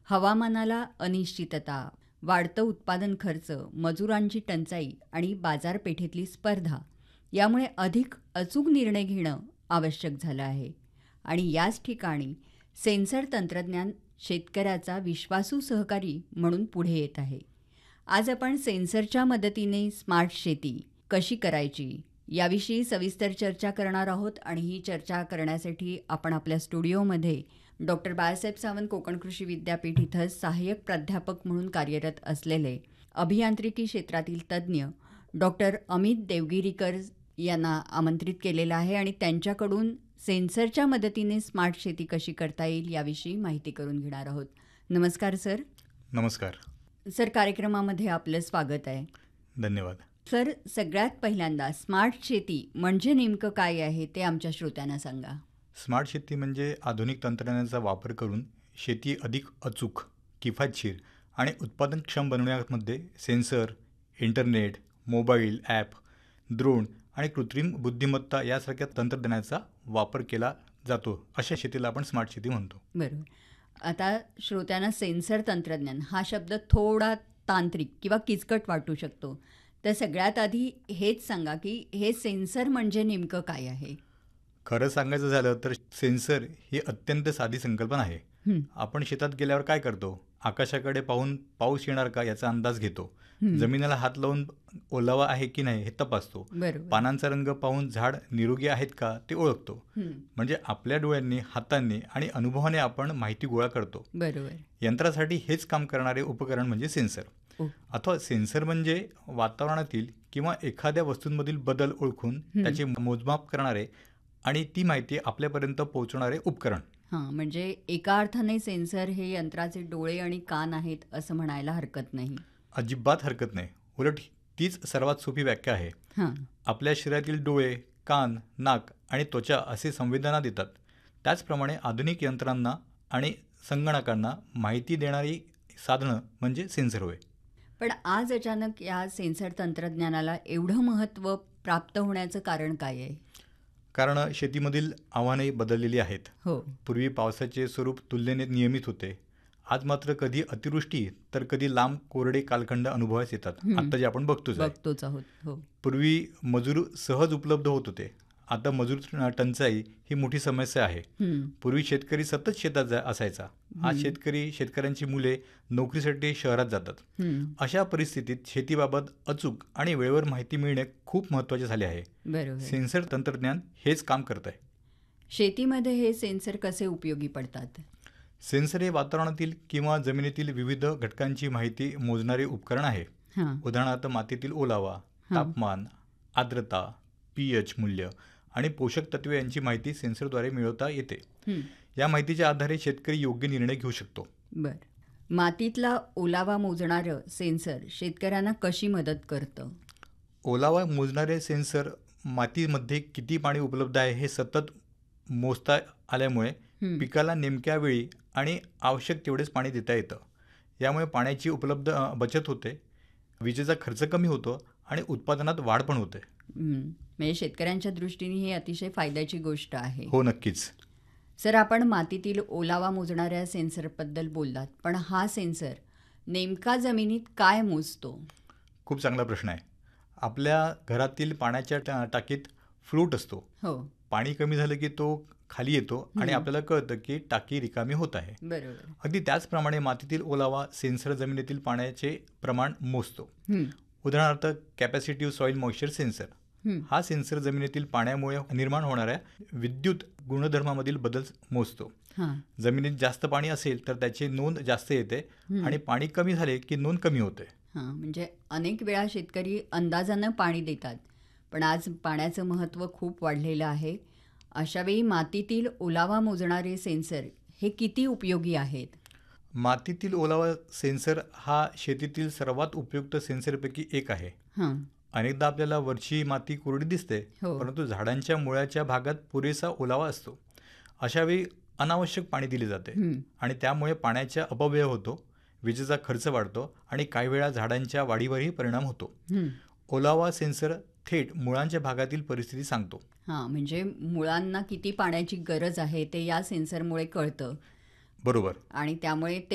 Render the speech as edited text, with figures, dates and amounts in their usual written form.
हवामानाला अनिश्चितता, वाढतं उत्पादन खर्च, मजुरांची टंचाई आणि बाजारपेठेतली स्पर्धा यामुळे अधिक अचूक निर्णय घेणं आवश्यक झालं आहे. आणि याच ठिकाणी सेन्सर तंत्रज्ञान शेतकऱ्याचा विश्वासू सहकारी म्हणून पुढे येत आहे. आज आपण सेन्सरच्या मदतीने स्मार्ट शेती कशी करायची याविषयी सविस्तर चर्चा करणार आहोत. आणि ही चर्चा करण्यासाठी आपण आपल्या स्टुडिओमध्ये डॉक्टर बाळासाहेब सावंत कोकण कृषी विद्यापीठ इथं सहाय्यक प्राध्यापक म्हणून कार्यरत असलेले अभियांत्रिकी क्षेत्रातील तज्ज्ञ डॉक्टर अमित देवगिरीकर यांना आमंत्रित केलेलं आहे आणि त्यांच्याकडून सेन्सरच्या मदतीने स्मार्ट शेती कशी करता येईल याविषयी माहिती करून घेणार आहोत. नमस्कार सर. नमस्कार सर, कार्यक्रमामध्ये आपलं स्वागत आहे. धन्यवाद. सर, सगळ्यात पहिल्यांदा स्मार्ट शेती म्हणजे नेमकं काय आहे ते आमच्या श्रोत्यांना सांगा. स्मार्ट शेती म्हणजे आधुनिक तंत्रज्ञानाचा वापर करून शेती अधिक अचूक, किफायतशीर आणि उत्पादनक्षम बनवण्यामध्ये sensor, internet, mobile app, drone आणि कृत्रिम बुद्धिमत्ता यासारख्या तंत्रज्ञानाचा वापर केला जातो. अशा शेतीला आपण स्मार्ट शेती म्हणतो. बरोबर. आता श्रोत्यांना सेन्सर तंत्रज्ञान हा शब्द थोडा तांत्रिक किंवा किचकट वाटू शकतो, तर सगळ्यात आधी हेच सांगा की हे सेन्सर म्हणजे नेमकं काय आहे. खरं सांगायचं झालं तर सेन्सर ही अत्यंत साधी संकल्पना आहे. आपण शेतात गेल्यावर काय करतो? आकाशाकडे पाहून पाऊस येणार का याचा अंदाज घेतो. जमिनीला हात लावून ओलावा आहे की नाही हे तपासतो. पानांचा रंग पाहून झाड निरोगी आहेत का ते ओळखतो. म्हणजे आपल्या डोळ्यांनी, हातांनी आणि अनुभवाने आपण माहिती गोळा करतो. बरोबर. यंत्रासाठी हेच काम करणारे उपकरण म्हणजे सेन्सर. अथवा सेन्सर म्हणजे वातावरणातील किंवा एखाद्या वस्तूंमधील बदल ओळखून त्याचे मोजमाप करणारे आणि ती माहिती आपल्यापर्यंत पोहोचवणारे उपकरण. हां, म्हणजे एका अर्थाने सेन्सर हे यंत्राचे डोळे आणि कान आहेत असं म्हणायला हरकत नाही. अजिबात हरकत नाही. उलट तीच सर्वात सोपी व्याख्या आहे. आपल्या शरीरातील डोळे, कान, नाक आणि त्वचा असे संवेदना देतात. त्याचप्रमाणे आधुनिक यंत्रांना आणि संगणकांना माहिती देणारी साधनं म्हणजे सेन्सर होय. पण आज अचानक या सेन्सर तंत्रज्ञानाला एवढं महत्त्व प्राप्त होण्याचं कारण काय आहे? कारण शेतीमधील आव्हाने बदललेली आहेत. पूर्वी पावसाचे स्वरूप तुलनेने नियमित होते. आज मात्र कधी अतिवृष्टी तर कधी लांब कोरडे कालखंड अनुभवास येतात. आता जे आपण बघतोच आहोत. पूर्वी मजूर सहज उपलब्ध होत होते. आता मजूर टंचाई ही मोठी समस्या आहे. पूर्वी शेतकरी सतत शेतात असायचा. आज शेतकऱ्यांची मुले नोकरीसाठी शहरात जातात. अशा परिस्थितीत शेतीबाबत अचूक आणि वेळेवर माहिती मिळणे खूप महत्त्वाचे झाले आहे. सेन्सर तंत्रज्ञान हेच काम करत आहे. शेतीमध्ये हे सेन्सर कसे उपयोगी पडतात? सेन्सर हे वातावरणातील किंवा जमिनीतील विविध घटकांची माहिती मोजणारे उपकरण आहे. उदाहरणार्थ मातीतील ओलावा, तापमान, आर्द्रता, pH मूल्य आणि पोषक तत्वे यांची माहिती सेन्सरद्वारे मिळवता येते. या माहितीच्या आधारे शेतकरी योग्य निर्णय घेऊ शकतो. मातीतला ओलावा मोजणारं सेन्सर शेतकऱ्यांना कशी मदत करतं? ओलावा मोजणारे सेन्सर मातीमध्ये किती पाणी उपलब्ध आहे हे सतत मोजता आल्यामुळे पिकाला नेमक्या वेळी आणि आवश्यक तेवढेच पाणी देता येतं. यामुळे पाण्याची बचत होते, विजेचा खर्च कमी होतो आणि उत्पादनात वाढ पण होते. म्हणजे शेतकऱ्यांच्या दृष्टीने ही अतिशय फायद्याची गोष्ट आहे. हो, नक्कीच. सर, आपण मातीतील ओलावा मोजणाऱ्या सेन्सरबद्दल बोललात, पण हा सेन्सर नेमका जमिनीत काय मोजतो? खूप चांगला प्रश्न आहे. आपल्या घरातील पाण्याच्या टाकीत फ्लूट असतो. पाणी कमी झालं की तो खाली येतो आणि आपल्याला कळतं की टाकी रिकामी होत आहे. बरोबर. अगदी त्याचप्रमाणे मातीतील ओलावा सेन्सर जमिनीतील पाण्याचे प्रमाण मोजतो. उदाहरणार्थ कॅपॅसिटिव्ह सॉइल मॉइश्चर सेन्सर. हा सेन्सर जमिनीतील पाण्यामुळे निर्माण होणाऱ्या विद्युत गुणधर्मामधील बदल मोजतो. जमिनीत जास्त पाणी असेल तर त्याची नोंद जास्त येते आणि पाणी कमी झाले की नोंद कमी होते. म्हणजे अनेक वेळा शेतकरी अंदाजानं पाणी देतात, पण आज पाण्याचं महत्त्व खूप वाढलेलं आहे. अशावेळी मातीतील ओलावा मोजणारे सेन्सर हे किती उपयोगी आहेत? मातीतील ओलावा सेन्सर हा शेतीतील सर्वात उपयुक्त सेन्सरपैकी एक आहे. अनेकदा आपल्याला वरची माती कोरडी दिसते, परंतु झाडांच्या मुळाच्या भागात पुरेसा ओलावा असतो. अशावेळी अनावश्यक पाणी दिले जाते आणि त्यामुळे पाण्याचा अपव्यय होतो, विजेचा खर्च वाढतो आणि काही वेळा झाडांच्या वाढीवरही परिणाम होतो. ओलावा सेन्सर थेट मुळांच्या भागातील परिस्थिती सांगतो. म्हणजे मुळांना किती पाण्याची गरज आहे ते या सेन्सरमुळे कळतं. बरोबर. आणि त्यामुळे